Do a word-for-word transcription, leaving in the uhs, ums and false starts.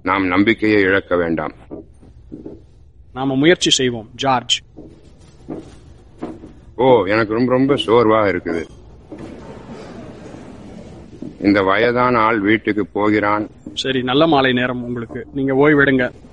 நாம் நம்பிக்கையை இழக்க வேண்டாம். நாம முயற்சி செய்வோம் ஜார்ஜ். ஓ, எனக்கு ரொம்ப ரொம்ப சோர்வா இருக்குது. இந்த வயதான ஆள் வீட்டுக்கு போகிறான். சரி, நல்ல மாலை நேரம் உங்களுக்கு. நீங்க ஓய்வெடுங்க.